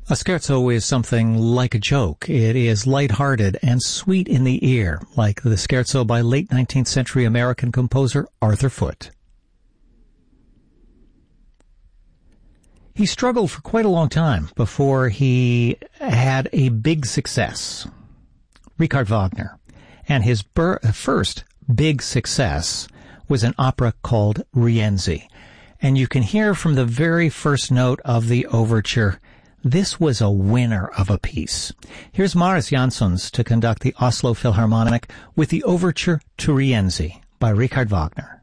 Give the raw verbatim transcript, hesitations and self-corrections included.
A scherzo is something like a joke. It is lighthearted and sweet in the ear, like the scherzo by late nineteenth century American composer Arthur Foote. He struggled for quite a long time before he had a big success. Richard Wagner. And his ber- first big success was an opera called Rienzi. And you can hear from the very first note of the overture, this was a winner of a piece. Here's Marius Jansons to conduct the Oslo Philharmonic with the overture to Rienzi by Richard Wagner.